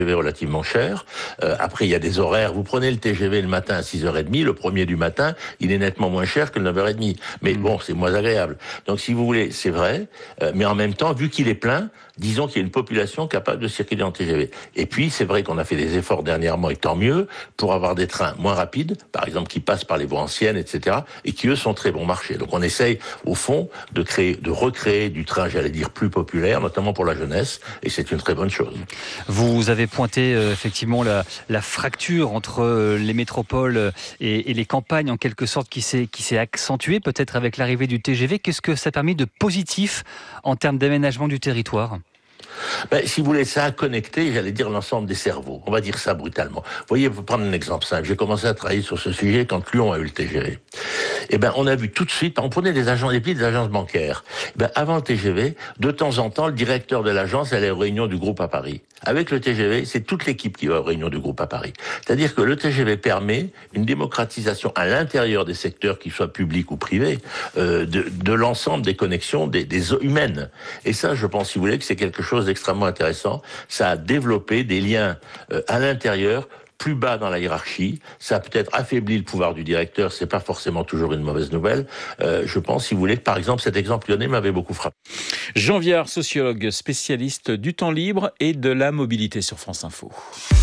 TGV relativement cher. Après, il y a des horaires. Vous prenez le TGV le matin à 6h30, le premier du matin, il est nettement moins cher que le 9h30. Mais bon, c'est moins agréable. Donc, si vous voulez, c'est vrai. Mais en même temps, vu qu'il est plein, disons qu'il y a une population capable de circuler en TGV. Et puis, c'est vrai qu'on a fait des efforts dernièrement, et tant mieux, pour avoir des trains moins rapides, par exemple, qui passent par les voies anciennes, etc., et qui, eux, sont très bon marché. Donc, on essaye, au fond, de recréer du train, j'allais dire, plus populaire, notamment pour la jeunesse, et c'est une très bonne chose. Vous avez pointé, effectivement, la fracture entre les métropoles et les campagnes, en quelque sorte, qui s'est accentuée, peut-être avec l'arrivée du TGV. Qu'est-ce que ça a permis de positif en termes d'aménagement du territoire ? Si vous voulez, ça a connecté, j'allais dire, l'ensemble des cerveaux. On va dire ça brutalement. Vous voyez, vous prendre un exemple simple. J'ai commencé à travailler sur ce sujet quand Lyon a eu le TGV. On a vu tout de suite, on prenait des agences bancaires. Avant le TGV, de temps en temps, le directeur de l'agence allait aux réunions du groupe à Paris. Avec le TGV, c'est toute l'équipe qui va aux réunions du groupe à Paris. C'est-à-dire que le TGV permet une démocratisation à l'intérieur des secteurs, qu'ils soient publics ou privés, de l'ensemble des connexions des humaines. Et ça, je pense, si vous voulez, que c'est quelque chose d'extrêmement intéressant. Ça a développé des liens à l'intérieur, plus bas dans la hiérarchie. Ça a peut-être affaibli le pouvoir du directeur. C'est pas forcément toujours une mauvaise nouvelle. Je pense, si vous voulez, par exemple, cet exemple lyonnais m'avait beaucoup frappé. Jean Viard, sociologue, spécialiste du temps libre et de la mobilité sur France Info.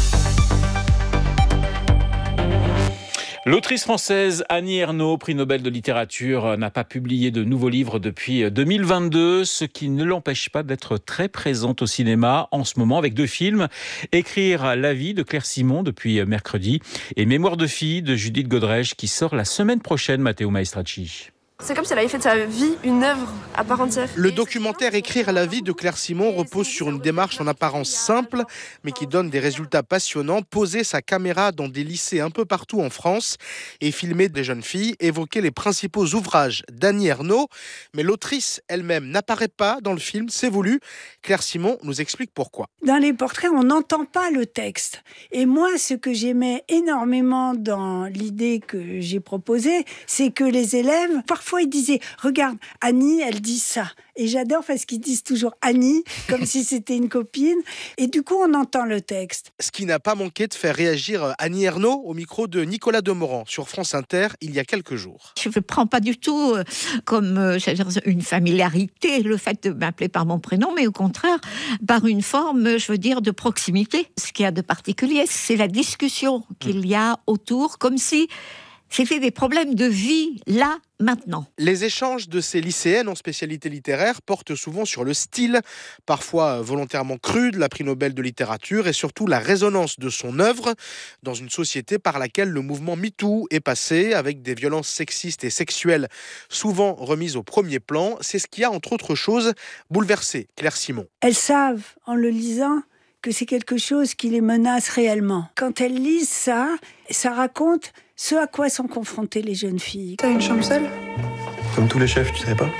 L'autrice française Annie Ernaux, prix Nobel de littérature, n'a pas publié de nouveaux livres depuis 2022, ce qui ne l'empêche pas d'être très présente au cinéma en ce moment avec 2 films. Écrire la vie de Claire Simon depuis mercredi et Mémoire de fille de Judith Godrèche qui sort la semaine prochaine, Matteo Maestracci. C'est comme si elle avait fait de sa vie une œuvre à part entière. Le documentaire Écrire la vie de Claire Simon repose sur une démarche en apparence simple, mais qui donne des résultats passionnants. Poser sa caméra dans des lycées un peu partout en France et filmer des jeunes filles, évoquer les principaux ouvrages d'Annie Ernaux. Mais l'autrice elle-même n'apparaît pas dans le film, c'est voulu. Claire Simon nous explique pourquoi. Dans les portraits, on n'entend pas le texte. Et moi, ce que j'aimais énormément dans l'idée que j'ai proposée, c'est que les élèves, parfois ils disaient « Regarde, Annie, elle dit ça ». Et j'adore parce qu'ils disent toujours Annie, comme si c'était une copine. Et du coup, on entend le texte. Ce qui n'a pas manqué de faire réagir Annie Ernaux au micro de Nicolas Demorand sur France Inter il y a quelques jours. Je ne prends pas du tout comme une familiarité le fait de m'appeler par mon prénom, mais au contraire, par une forme, je veux dire, de proximité. Ce qu'il y a de particulier, c'est la discussion qu'il y a autour, comme si c'était des problèmes de vie, là, maintenant. Les échanges de ces lycéennes en spécialité littéraire portent souvent sur le style, parfois volontairement cru, de la prix Nobel de littérature et surtout la résonance de son œuvre dans une société par laquelle le mouvement MeToo est passé, avec des violences sexistes et sexuelles souvent remises au premier plan. C'est ce qui a, entre autres choses, bouleversé Claire Simon. Elles savent, en le lisant, que c'est quelque chose qui les menace réellement. Quand elles lisent ça, ça raconte ce à quoi sont confrontées les jeunes filles. T'as une chambre seule ? Comme tous les chefs, tu savais pas ?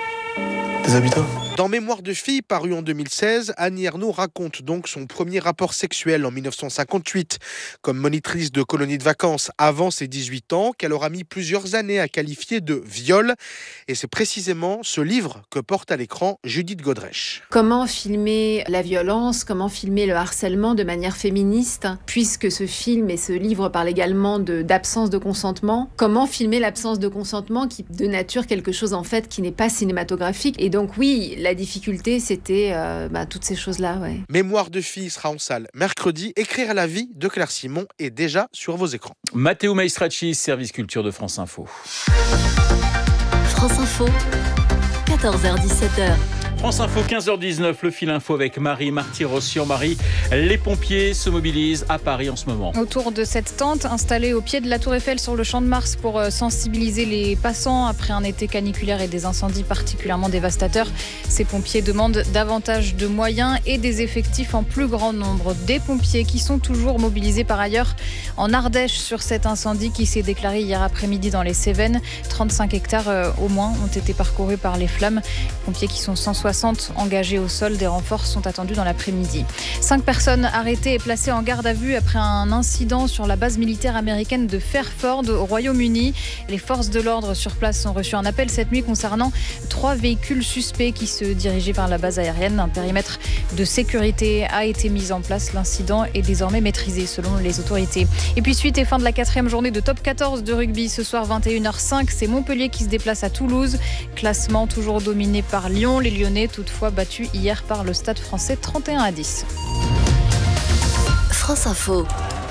Des habitants ? Dans Mémoire de fille, paru en 2016, Annie Ernaux raconte donc son premier rapport sexuel en 1958, comme monitrice de colonie de vacances avant ses 18 ans, qu'elle aura mis plusieurs années à qualifier de viol. Et c'est précisément ce livre que porte à l'écran Judith Godrèche. Comment filmer la violence, comment filmer le harcèlement de manière féministe, puisque ce film et ce livre parlent également d'absence de consentement. Comment filmer l'absence de consentement qui de nature quelque chose en fait qui n'est pas cinématographique. Et donc oui, la difficulté, c'était toutes ces choses-là. Ouais. Mémoire de fille sera en salle mercredi. Écrire la vie de Claire Simon est déjà sur vos écrans. Matteo Maestracci, service culture de France Info. France Info, 14h-17h. France Info, 15h19, le fil info avec Marie Marty-Rossian. Marie, les pompiers se mobilisent à Paris en ce moment. Autour de cette tente installée au pied de la Tour Eiffel sur le Champ de Mars pour sensibiliser les passants après un été caniculaire et des incendies particulièrement dévastateurs. Ces pompiers demandent davantage de moyens et des effectifs en plus grand nombre. Des pompiers qui sont toujours mobilisés par ailleurs en Ardèche sur cet incendie qui s'est déclaré hier après-midi dans les Cévennes. 35 hectares au moins ont été parcourus par les flammes. Pompiers qui sont 160 60 engagés au sol. Des renforts sont attendus dans l'après-midi. 5 personnes arrêtées et placées en garde à vue après un incident sur la base militaire américaine de Fairford au Royaume-Uni. Les forces de l'ordre sur place ont reçu un appel cette nuit concernant 3 véhicules suspects qui se dirigeaient vers la base aérienne. Un périmètre de sécurité a été mis en place. L'incident est désormais maîtrisé selon les autorités. Et puis suite et fin de la 4e journée de top 14 de rugby. Ce soir 21h05, c'est Montpellier qui se déplace à Toulouse. Classement toujours dominé par Lyon. Les Lyonnais toutefois battus hier par le Stade Français 31-10. France Info.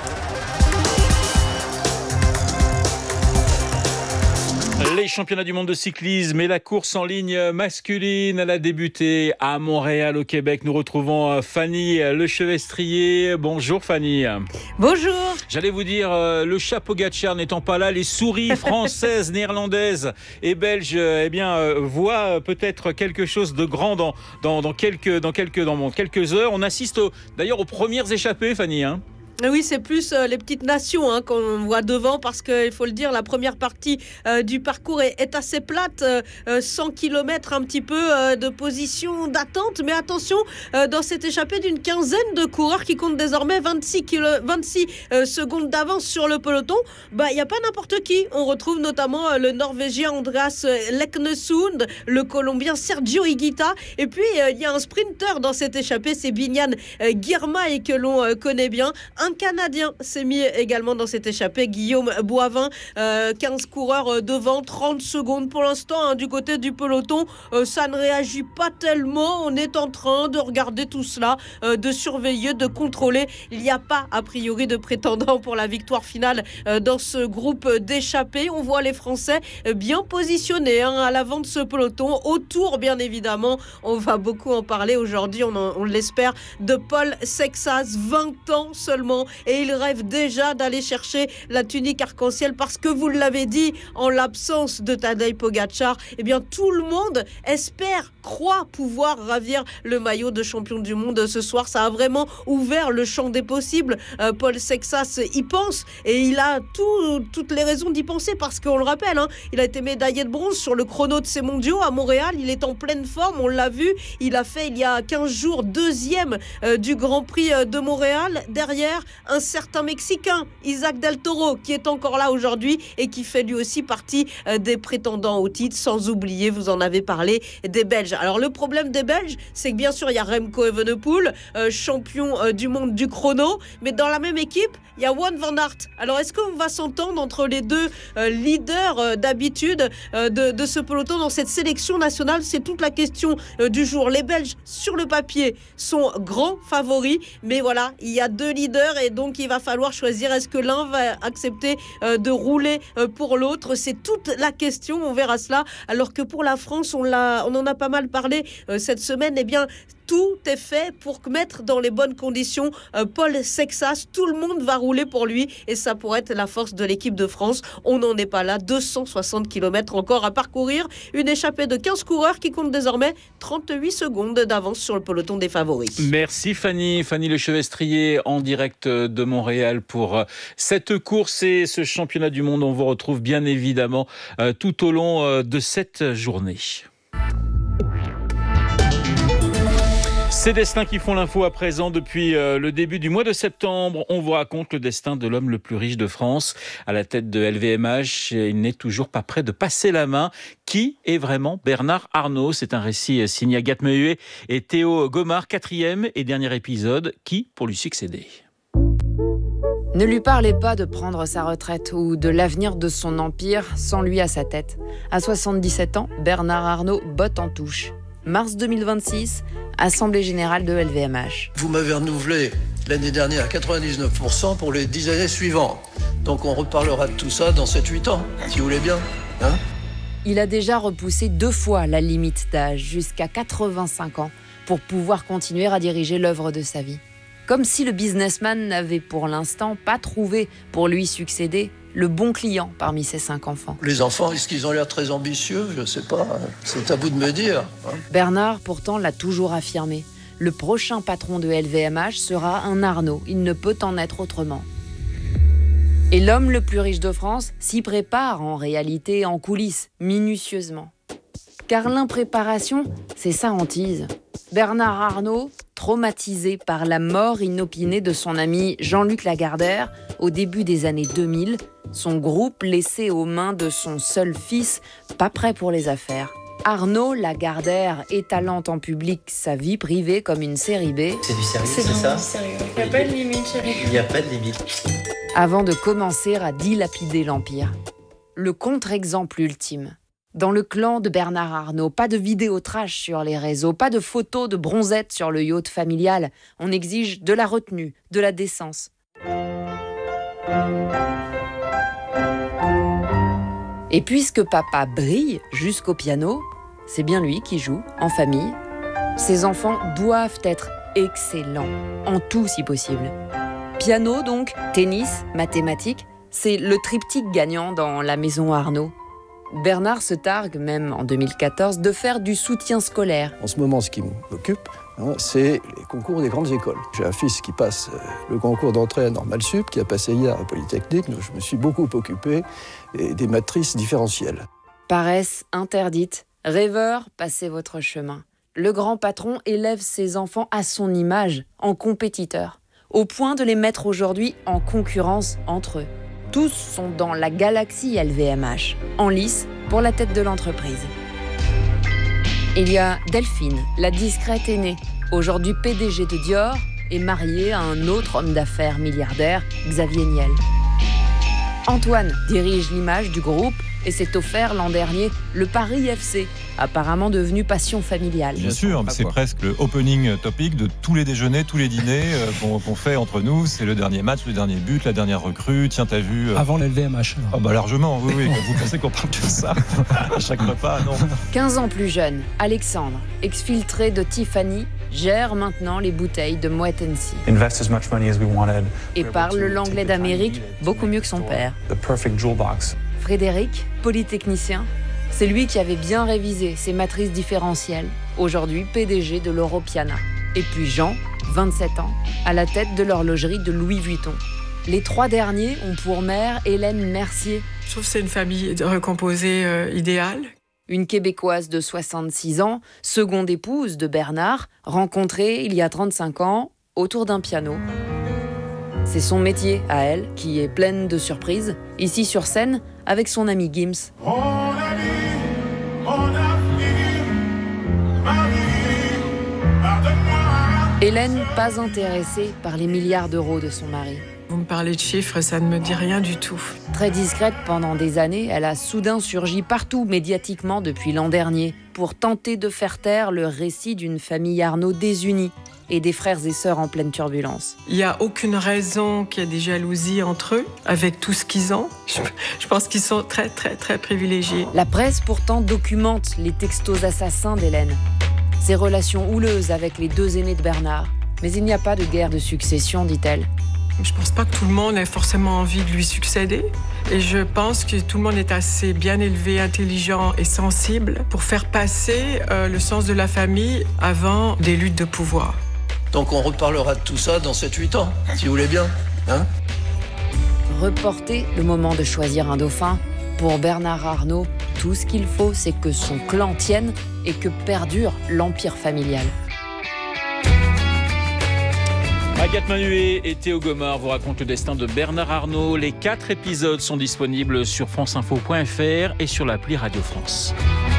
Les championnats du monde de cyclisme et la course en ligne masculine, elle a débuté à Montréal au Québec. Nous retrouvons Fanny Lechevestrier. Bonjour Fanny. Bonjour. J'allais vous dire, le chat Pogacar n'étant pas là, les souris françaises, néerlandaises et belges voient peut-être quelque chose de grand dans quelques heures. On assiste d'ailleurs aux premières échappées, Fanny. Oui, c'est plus les petites nations qu'on voit devant parce qu'il faut le dire, la première partie du parcours est assez plate, 100 km un petit peu de position d'attente. Mais attention, dans cette échappée d'une quinzaine de coureurs qui comptent désormais 26 secondes d'avance sur le peloton, il n'y a pas n'importe qui. On retrouve notamment le Norvégien Andreas Leknesund, le Colombien Sergio Higuita. Et puis, il y a un sprinter dans cette échappée, c'est Binyan Girmay que l'on connaît bien. Un Canadien s'est mis également dans cette échappée, Guillaume Boivin, 15 coureurs devant, 30 secondes pour l'instant du côté du peloton. Ça ne réagit pas tellement, on est en train de regarder tout cela, de surveiller, de contrôler. Il n'y a pas a priori de prétendant pour la victoire finale dans ce groupe d'échappés. On voit les Français bien positionnés à l'avant de ce peloton, autour bien évidemment, on va beaucoup en parler aujourd'hui, on l'espère, de Paul Sexas, 20 ans seulement. Et il rêve déjà d'aller chercher la tunique arc-en-ciel parce que vous l'avez dit, en l'absence de Tadej Pogacar, tout le monde croit pouvoir ravir le maillot de champion du monde ce soir. Ça a vraiment ouvert le champ des possibles. Paul Sexas y pense et il a toutes les raisons d'y penser parce qu'on le rappelle, il a été médaillé de bronze sur le chrono de ces mondiaux à Montréal. Il est en pleine forme, on l'a vu. Il a fait il y a 15 jours 2e du Grand Prix de Montréal. Derrière, un certain Mexicain, Isaac Del Toro, qui est encore là aujourd'hui et qui fait lui aussi partie des prétendants au titre, sans oublier, vous en avez parlé, des Belges. Alors le problème des Belges, c'est que bien sûr il y a Remco Evenepoel, champion du monde du chrono, mais dans la même équipe, il y a Wout van Aert. Alors est-ce qu'on va s'entendre entre les deux leaders d'habitude de ce peloton dans cette sélection nationale? C'est toute la question du jour. Les Belges, sur le papier, sont grands favoris, mais voilà, il y a deux leaders et donc il va falloir choisir. Est-ce que l'un va accepter de rouler pour l'autre? C'est toute la question, on verra cela. Alors que pour la France, on en a pas mal parlé cette semaine, tout est fait pour mettre dans les bonnes conditions Paul Sexas. Tout le monde va rouler pour lui et ça pourrait être la force de l'équipe de France. On n'en est pas là. 260 km encore à parcourir. Une échappée de 15 coureurs qui compte désormais 38 secondes d'avance sur le peloton des favoris. Merci Fanny Lechevestrier en direct de Montréal pour cette course et ce championnat du monde. On vous retrouve bien évidemment tout au long de cette journée. Ces destins qui font l'info à présent depuis le début du mois de septembre. On vous raconte le destin de l'homme le plus riche de France. À la tête de LVMH, il n'est toujours pas prêt de passer la main. Qui est vraiment Bernard Arnault? C'est un récit signé Agathe Mehuet et Théo Gomard, 4e et dernier épisode. Qui pour lui succéder? Ne lui parlez pas de prendre sa retraite ou de l'avenir de son empire sans lui à sa tête. À 77 ans, Bernard Arnault botte en touche. Mars 2026, Assemblée Générale de LVMH. Vous m'avez renouvelé l'année dernière à 99% pour les 10 années suivantes. Donc on reparlera de tout ça dans 7-8 ans, si vous voulez bien. Il a déjà repoussé 2 fois la limite d'âge, jusqu'à 85 ans, pour pouvoir continuer à diriger l'œuvre de sa vie. Comme si le businessman n'avait pour l'instant pas trouvé pour lui succéder le bon client parmi ses 5 enfants. Les enfants, est-ce qu'ils ont l'air très ambitieux? Je ne sais pas, c'est à vous de me dire. Bernard, pourtant, l'a toujours affirmé. Le prochain patron de LVMH sera un Arnault. Il ne peut en être autrement. Et l'homme le plus riche de France s'y prépare en réalité en coulisses, minutieusement. Car l'impréparation, c'est sa hantise. Bernard Arnault, traumatisé par la mort inopinée de son ami Jean-Luc Lagardère au début des années 2000, son groupe laissé aux mains de son seul fils, pas prêt pour les affaires. Arnault Lagardère étalant en public sa vie privée comme une série B. C'est du sérieux, c'est ça ? Il n'y a pas de limite, chérie. Il n'y a pas de limite. Avant de commencer à dilapider l'Empire. Le contre-exemple ultime. Dans le clan de Bernard Arnault, pas de vidéos trash sur les réseaux, pas de photos de bronzettes sur le yacht familial. On exige de la retenue, de la décence. Et puisque papa brille jusqu'au piano, c'est bien lui qui joue, en famille. Ses enfants doivent être excellents, en tout si possible. Piano donc, tennis, mathématiques, c'est le triptyque gagnant dans la maison Arnault. Bernard se targue, même en 2014, de faire du soutien scolaire. En ce moment, ce qui m'occupe, c'est les concours des grandes écoles. J'ai un fils qui passe le concours d'entrée à Normal Sup, qui a passé hier à Polytechnique, donc je me suis beaucoup occupé des matrices différentielles. Paresse interdite, rêveur, passez votre chemin. Le grand patron élève ses enfants à son image, en compétiteurs, au point de les mettre aujourd'hui en concurrence entre eux. Tous sont dans la galaxie LVMH, en lice pour la tête de l'entreprise. Il y a Delphine, la discrète aînée, aujourd'hui PDG de Dior et mariée à un autre homme d'affaires milliardaire, Xavier Niel. Antoine dirige l'image du groupe et s'est offert l'an dernier le Paris FC, apparemment devenu passion familiale. Bien sûr, c'est presque le opening topic de tous les déjeuners, tous les dîners qu'on fait entre nous. C'est le dernier match, le dernier but, la dernière recrue. Tiens, t'as vu... Avant le LVMH. Ah bah largement, oui. Vous pensez qu'on parle que de ça à chaque repas? Non. 15 ans plus jeune, Alexandre, exfiltré de Tiffany, gère maintenant les bouteilles de Moet Hennessy. Et parle l'anglais d'Amérique beaucoup mieux que son père. Frédéric, polytechnicien, c'est lui qui avait bien révisé ses matrices différentielles, aujourd'hui PDG de l'Europiana. Et puis Jean, 27 ans, à la tête de l'horlogerie de Louis Vuitton. Les trois derniers ont pour mère Hélène Mercier. Je trouve que c'est une famille recomposée idéale. Une Québécoise de 66 ans, seconde épouse de Bernard, rencontrée il y a 35 ans autour d'un piano. C'est son métier à elle, qui est pleine de surprises, ici sur scène, avec son ami Gims. Hélène, pas intéressée par les milliards d'euros de son mari. Vous me parlez de chiffres, ça ne me dit rien du tout. Très discrète pendant des années, elle a soudain surgi partout médiatiquement depuis l'an dernier pour tenter de faire taire le récit d'une famille Arnault désunie et des frères et sœurs en pleine turbulence. Il n'y a aucune raison qu'il y ait des jalousies entre eux, avec tout ce qu'ils ont. Je pense qu'ils sont très, très, très privilégiés. La presse pourtant documente les textos assassins d'Hélène, ses relations houleuses avec les deux aînés de Bernard. Mais il n'y a pas de guerre de succession, dit-elle. Je pense pas que tout le monde ait forcément envie de lui succéder. Et je pense que tout le monde est assez bien élevé, intelligent et sensible pour faire passer le sens de la famille avant des luttes de pouvoir. Donc on reparlera de tout ça dans 7-8 ans, si vous voulez bien. Hein ? Reporter le moment de choisir un dauphin. Pour Bernard Arnault, tout ce qu'il faut, c'est que son clan tienne et que perdure l'empire familial. Agathe Manué et Théo Gomard vous racontent le destin de Bernard Arnault. Les 4 épisodes sont disponibles sur franceinfo.fr et sur l'appli Radio France.